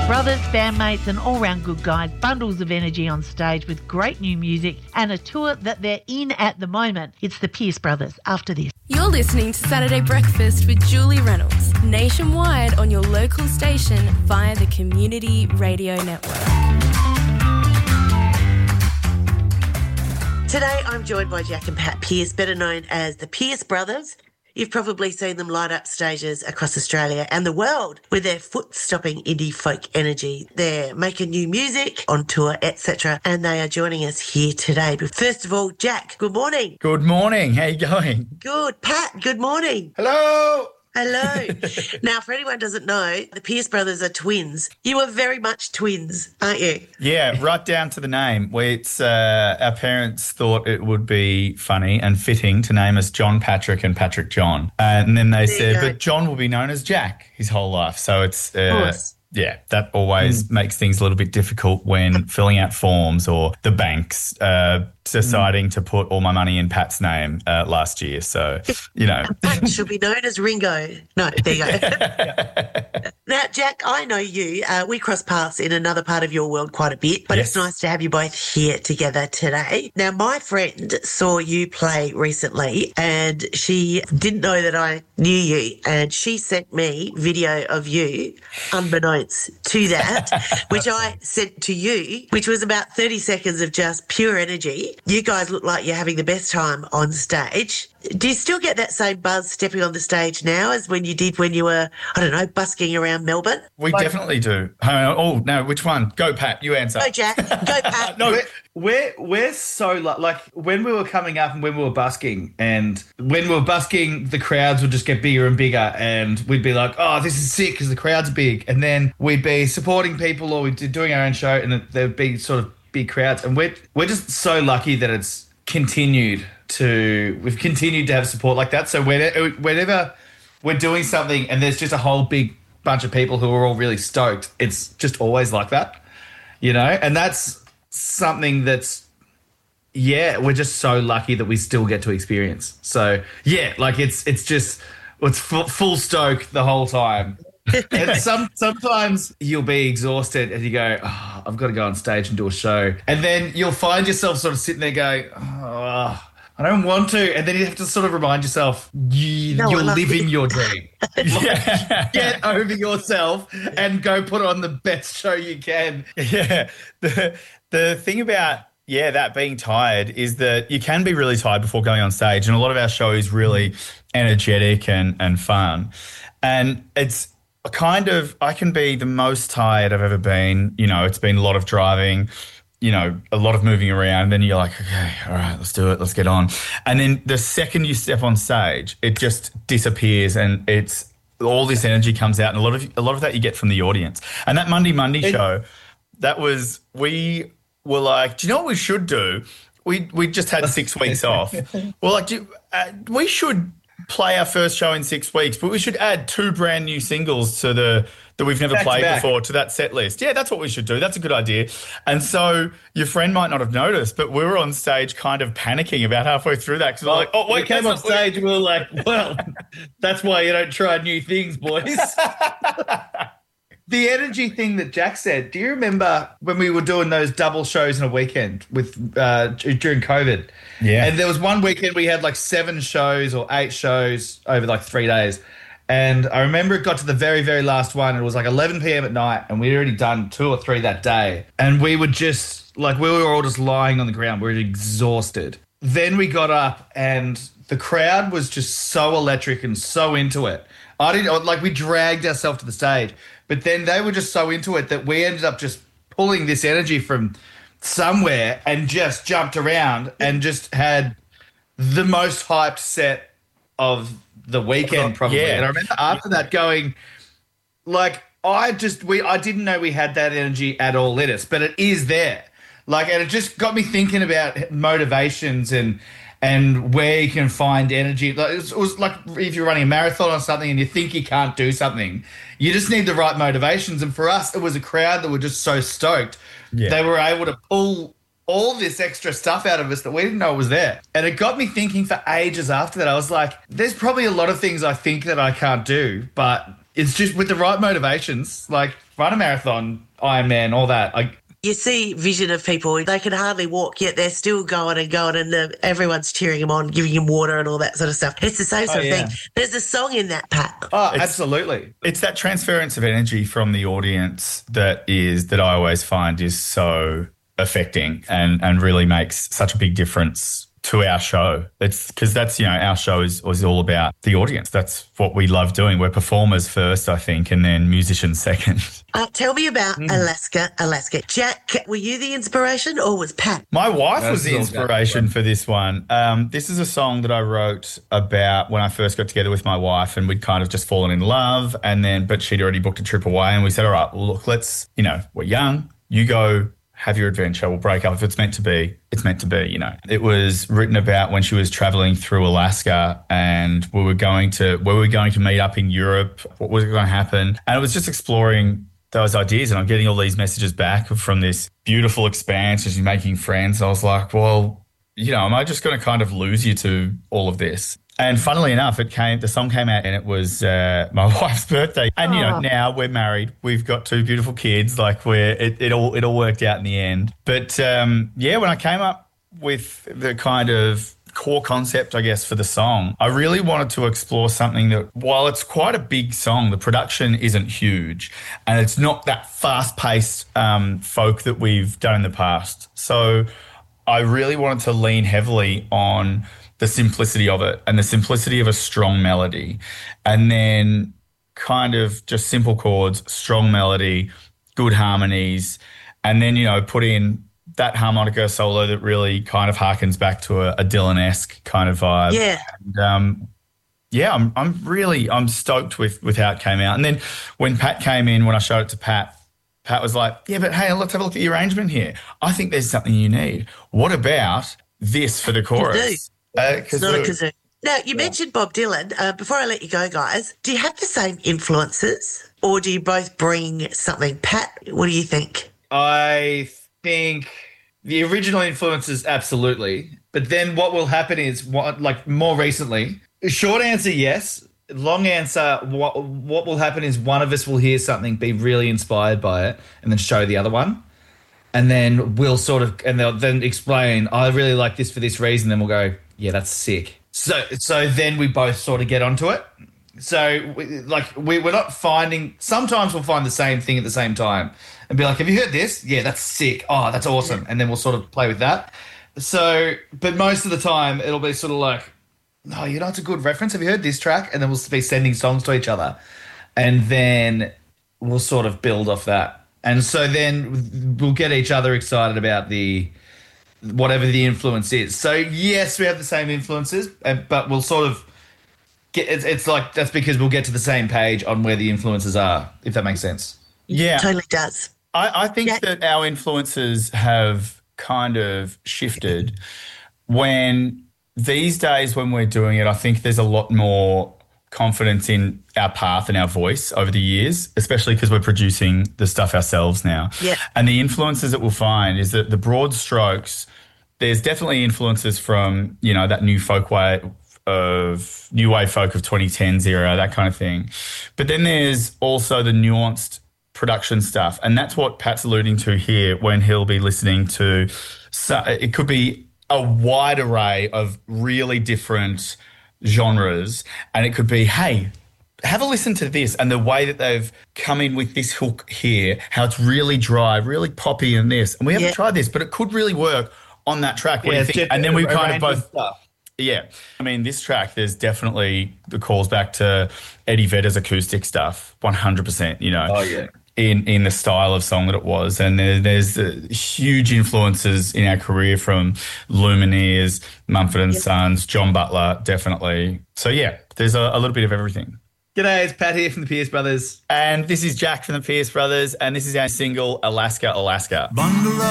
Brothers, bandmates and all-round good guys, bundles of energy on stage with great new music and a tour that they're in at the moment. It's the Pierce Brothers after this. You're listening to Saturday Breakfast with Julie Reynolds, nationwide on your local station via the Community Radio Network. Today I'm joined by Jack and Pat Pierce, better known as the Pierce Brothers. You've probably seen them light up stages across Australia and the world with their foot-stopping indie folk energy. They're making new music, on tour, etc., and they are joining us here today. But first of all, Jack, good morning. Good morning. How you going? Good. Pat, good morning. Hello. Hello. Now, for anyone who doesn't know, the Pierce Brothers are twins. You are very much twins, aren't you? Yeah, right down to the name. Our parents thought it would be funny and fitting to name us John Patrick and Patrick John. And then they said, but John will be known as Jack his whole life. So it's... yeah, that always makes things a little bit difficult when filling out forms or the banks deciding to put all my money in Pat's name last year. So, Pat should be known as Ringo. No, there you go. Now, Jack, I know you. We cross paths in another part of your world quite a bit, but It's nice to have you both here together today. Now, my friend saw you play recently and she didn't know that I knew you, and she sent me video of you, unbeknownst to that, which I sent to you, which was about 30 seconds of just pure energy. You guys look like you're having the best time on stage. Do you still get that same buzz stepping on the stage now as when you did when you were, busking around Melbourne? We definitely do. Oh, no, which one? Go, Pat, you answer. Go, Jack. Go, Pat. No, we're so like when we were coming up and when we were busking, and when we were busking, the crowds would just get bigger and bigger, and we'd be like, oh, this is sick because the crowd's big. And then we'd be supporting people or we'd be doing our own show and there would be sort of big crowds. And we're just so lucky that we've continued to have support like that. So whenever we're doing something and there's just a whole big bunch of people who are all really stoked, it's just always like that, and that's something we're just so lucky that we still get to experience. So it's full stoke the whole time. And sometimes you'll be exhausted and you go, oh, I've got to go on stage and do a show. And then you'll find yourself sort of sitting there going, oh, I don't want to. And then you have to sort of remind yourself, you're living your dream. Get over yourself and go put on the best show you can. Yeah. The thing about that being tired is that you can be really tired before going on stage, and a lot of our show is really energetic and fun. And it's I can be the most tired I've ever been. It's been a lot of driving, a lot of moving around. And then you're like, okay, all right, let's do it. Let's get on. And then the second you step on stage, it just disappears and it's all this energy comes out. And a lot of that you get from the audience. And that Monday show, we were like, do you know what we should do? We just had 6 weeks off. We're like, we should play our first show in 6 weeks, but we should add 2 brand new singles to that we've never played before to that set list. Yeah, that's what we should do. That's a good idea. And so your friend might not have noticed, but we were on stage kind of panicking about halfway through that because we're like, oh, wait, we came on stage and we were like, well, that's why you don't try new things, boys. The energy thing that Jack said, do you remember when we were doing those double shows in a weekend during COVID? Yeah. And there was one weekend we had like 7 shows or 8 shows over like 3 days. And I remember it got to the very, very last one. And it was like 11 p.m. at night and we'd already done 2 or 3 that day. And we were just we were all just lying on the ground. We were exhausted. Then we got up and the crowd was just so electric and so into it. We dragged ourselves to the stage. But then they were just so into it that we ended up just pulling this energy from somewhere and just jumped around and just had the most hyped set of the weekend probably. Yeah. And I remember after that going, I didn't know we had that energy at all in us, but it is there. And it just got me thinking about motivations and where you can find energy. It was like if you're running a marathon or something and you think you can't do something, you just need the right motivations. And for us, it was a crowd that were just so stoked. Yeah. They were able to pull all this extra stuff out of us that we didn't know was there. And it got me thinking for ages after that. I was like, there's probably a lot of things I think that I can't do, but it's just with the right motivations, like run a marathon, Ironman, all that. You see vision of people, they can hardly walk, yet they're still going and everyone's cheering them on, giving them water and all that sort of stuff. It's the same sort of thing. There's a song in that, Pat. Oh, absolutely. It's that transference of energy from the audience that I always find is so affecting and really makes such a big difference to our show. It's because that's, our show is all about the audience. That's what we love doing. We're performers first, I think, and then musicians second. Tell me about Alaska. Jack, were you the inspiration or was Pat? My wife was the inspiration for this one. This is a song that I wrote about when I first got together with my wife, and we'd kind of just fallen in love, but she'd already booked a trip away, and we said, all right, well, look, let's, we're young, you go have your adventure, we'll break up. If it's meant to be, it's meant to be, It was written about when she was traveling through Alaska and we were going to meet up in Europe, what was going to happen. And it was just exploring those ideas, and I'm getting all these messages back from this beautiful expanse as you're making friends. I was like, well, am I just going to kind of lose you to all of this? And funnily enough, the song came out and it was my wife's birthday. And, now we're married. We've got 2 beautiful kids. Like it all worked out in the end. But when I came up with the kind of core concept, I guess, for the song, I really wanted to explore something that, while it's quite a big song, the production isn't huge and it's not that fast-paced folk that we've done in the past. So I really wanted to lean heavily on the simplicity of it and the simplicity of a strong melody, and then kind of just simple chords, strong melody, good harmonies, and then, put in that harmonica solo that really kind of harkens back to a Dylan-esque kind of vibe. Yeah. And, I'm stoked with how it came out. And then when Pat came in, when I showed it to Pat was like, yeah, but hey, let's have a look at the arrangement here. I think there's something you need. What about this for the chorus? It's not a kazoo. Now, you mentioned Bob Dylan. Before I let you go, guys, do you have the same influences or do you both bring something? Pat, what do you think? I think the original influences, absolutely. But then what will happen is, more recently, short answer, yes. Long answer, what will happen is one of us will hear something, be really inspired by it, and then show the other one. And then we'll they'll then explain, I really like this for this reason. Then we'll go, yeah, that's sick. So then we both sort of get onto it. So we're not finding, sometimes we'll find the same thing at the same time and be like, have you heard this? Yeah, that's sick. Oh, that's awesome. And then we'll sort of play with that. So, but most of the time it'll be sort of like, oh, it's a good reference. Have you heard this track? And then we'll be sending songs to each other. And then we'll sort of build off that. And so then we'll get each other excited about whatever the influence is. So yes, we have the same influences, but we'll sort of it's like that's because we'll get to the same page on where the influences are, if that makes sense. Yeah, it totally does. I think that our influences have kind of shifted. When these days when we're doing it, I think there's a lot more confidence in our path and our voice over the years, especially because we're producing the stuff ourselves now. Yeah. And the influences that we'll find is that the broad strokes, there's definitely influences from, that new wave folk of 2010s era, that kind of thing. But then there's also the nuanced production stuff. And that's what Pat's alluding to here when he'll be listening to, it could be a wide array of really different genres, and it could be, hey, have a listen to this, and the way that they've come in with this hook here, how it's really dry, really poppy in this, and we haven't tried this, but it could really work on that track. What do you think? And then we kind of both stuff. Yeah. I mean, this track, there's definitely the calls back to Eddie Vedder's acoustic stuff, 100%, Oh, yeah. In the style of song that it was. And there's huge influences in our career from Lumineers, Mumford & Sons, John Butler, definitely. So, yeah, there's a little bit of everything. G'day, it's Pat here from the Pierce Brothers. And this is Jack from the Pierce Brothers, and this is our single, Alaska, Alaska.